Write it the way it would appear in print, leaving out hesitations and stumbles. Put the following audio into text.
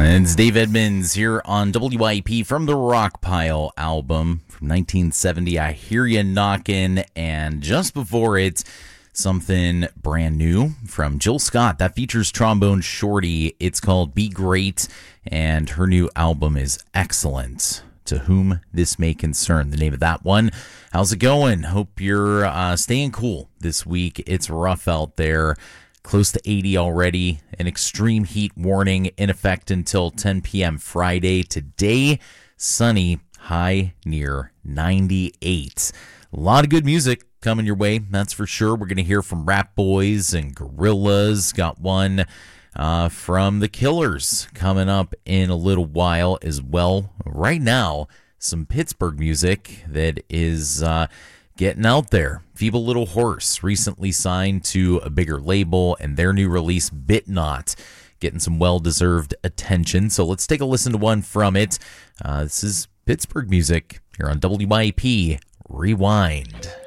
It's Dave Edmonds here on WIP from the Rockpile album from 1970, I Hear Ya Knockin', and just before it, something brand new from Jill Scott that features Trombone Shorty. It's called Be Great, and her new album is excellent. To Whom This May Concern, the name of that one. How's it going? Hope you're staying cool this week. It's rough out there. Close to 80 already. An extreme heat warning in effect until 10 p.m. Friday. Today, sunny, high near 98. A lot of good music coming your way, that's for sure. We're going to hear from Rap Boys and Gorillaz. Got one from The Killers coming up in a little while as well. Right now, some Pittsburgh music that is getting out there. Feeble Little Horse recently signed to a bigger label, and their new release, Bit Not, getting some well-deserved attention. So let's take a listen to one from it. This is Pittsburgh music here on WIP Rewind.